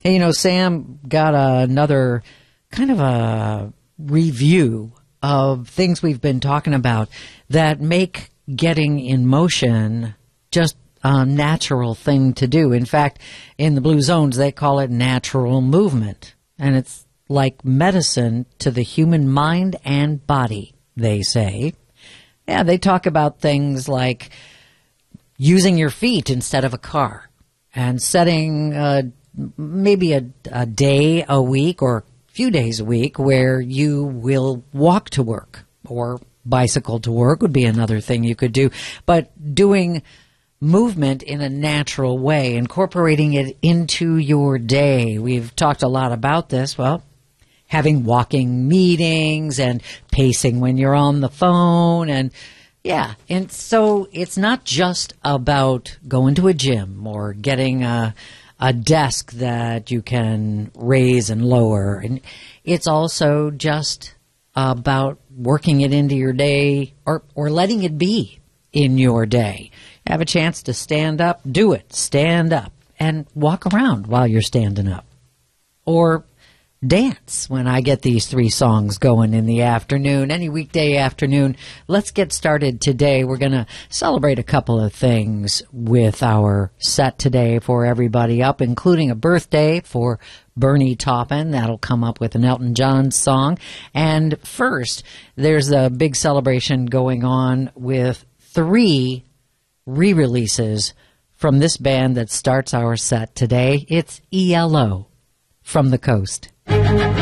Hey, Sam got another kind of a review of things we've been talking about that make getting in motion just a natural thing to do. In fact, in the Blue Zones, they call it natural movement. And it's like medicine to the human mind and body, they say. Yeah, they talk about things like using your feet instead of a car and setting maybe a day a week or a few days a week where you will walk to work, or bicycle to work would be another thing you could do. But doing movement in a natural way, incorporating it into your day. We've talked a lot about this. Well, having walking meetings and pacing when you're on the phone, and yeah. And so it's not just about going to a gym or getting a desk that you can raise and lower. And it's also just about working it into your day, or letting it be in your day. Have a chance to stand up, do it. Stand up and walk around while you're standing up. Or dance when I get these 3 songs going in the afternoon, any weekday afternoon. Let's get started today. We're going to celebrate a couple of things with our set today for everybody up, including a birthday for Bernie Taupin. That'll come up with an Elton John song. And first, there's a big celebration going on with 3 re-releases from this band that starts our set today. It's ELO from the coast.